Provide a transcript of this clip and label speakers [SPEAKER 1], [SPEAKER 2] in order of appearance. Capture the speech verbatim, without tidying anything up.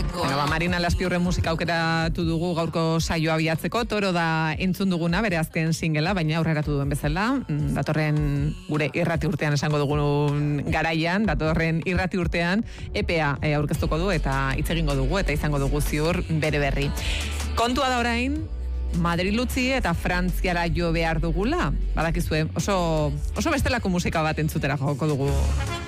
[SPEAKER 1] Bueno, ba, Marina Laspiurren musika aukeratu dugu gaurko saioa abiatzeko. Toro da entzun duguna, bere azken singela, baina aurreratu duen bezala. Datorren gure irrati urtean esango dugun garaian, datorren irrati urtean, E P A e, aurkeztuko du eta hitz egingo dugu eta izango dugu ziur bere berri. Kontua da orain, Madrid utzi eta Frantziara jo behar dugula. Badakizue, oso, oso bestelako musika bat entzutera joko dugu